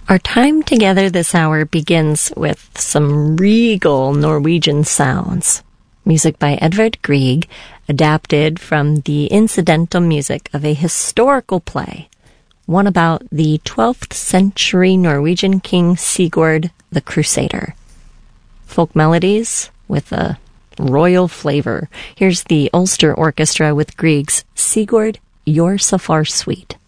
Our time together this hour begins with some regal Norwegian sounds. Music by Edvard Grieg, adapted from the incidental music of a historical play, one about the 12th century Norwegian king Sigurd the Crusader. Folk melodies with a royal flavor. Here's the Ulster Orchestra with Grieg's Sigurd, You're So Far Sweet.